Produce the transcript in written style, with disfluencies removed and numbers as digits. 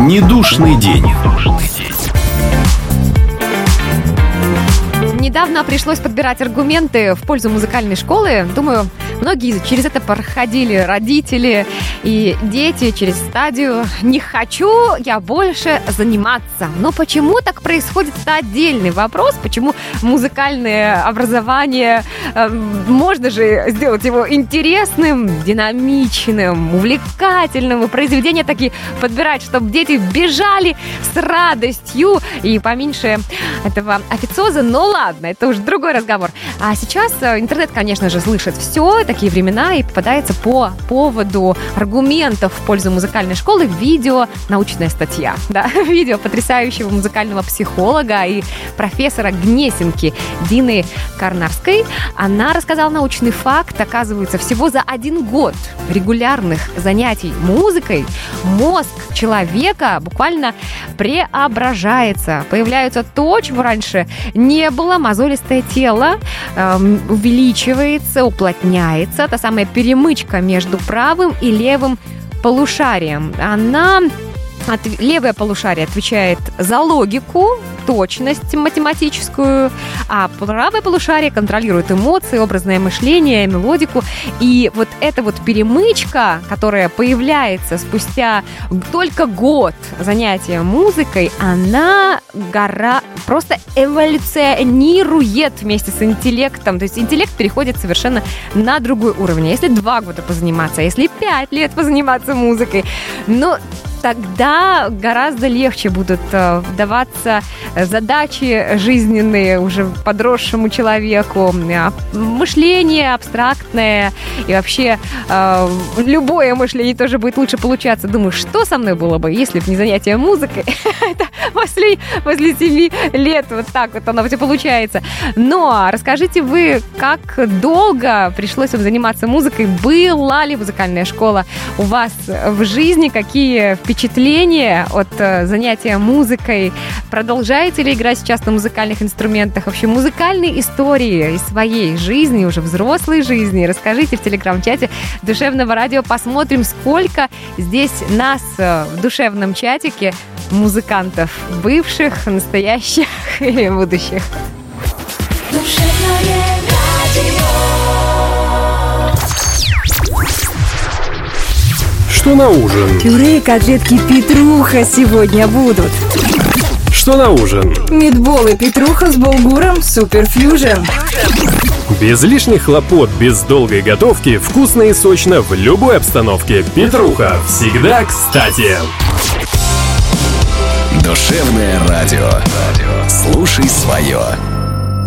Недушный день. Недавно пришлось подбирать аргументы в пользу музыкальной школы. Думаю, многие через это проходили, родители и дети, через стадию «не хочу я больше заниматься». Но почему так происходит, это отдельный вопрос. Почему музыкальное образование, можно же сделать его интересным, динамичным, увлекательным, и произведения такие подбирать, чтобы дети бежали с радостью и поменьше этого официоза. Но ладно, это уже другой разговор. А сейчас интернет, конечно же, слышит все, такие времена, и попадается по поводу аргументов в пользу музыкальной школы видео, научная статья, да, видео потрясающего музыкального психолога и профессора Гнесинки Дины Карнарской. Она рассказала научный факт. Оказывается, всего за 1 год регулярных занятий музыкой мозг человека буквально преображается. Появляется то, чего раньше не было. Мозолистое тело увеличивается, уплотняется. Та самая перемычка между правым и левым полушарием. Левое полушарие отвечает за логику, точность математическую, а правое полушарие контролирует эмоции, образное мышление, мелодику. И вот эта вот перемычка, которая появляется спустя только год занятия музыкой, она просто эволюционирует вместе с интеллектом. То есть интеллект переходит совершенно на другой уровень. Если 2 года позаниматься, если 5 лет позаниматься музыкой, тогда гораздо легче будут даваться задачи жизненные уже подросшему человеку. Мышление абстрактное и вообще любое мышление тоже будет лучше получаться. Думаю, что со мной было бы, если бы не занятие музыкой? Это после 7 лет вот так вот оно все получается. Но расскажите вы, как долго пришлось вам заниматься музыкой? Была ли музыкальная школа у вас в жизни? Какие впечатления от занятия музыкой? Продолжаете ли играть сейчас на музыкальных инструментах? Вообще музыкальные истории из своей жизни, уже взрослой жизни, расскажите в телеграм-чате Душевного радио. Посмотрим, сколько здесь нас в душевном чатике музыкантов, бывших, настоящих или будущих. Душевное радио. Что на ужин? Пюре и котлетки Петруха сегодня будут. Что на ужин? Митболы Петруха с булгуром суперфьюжн. Без лишних хлопот, без долгой готовки, вкусно и сочно в любой обстановке. Петруха всегда кстати. Душевное радио. Слушай свое.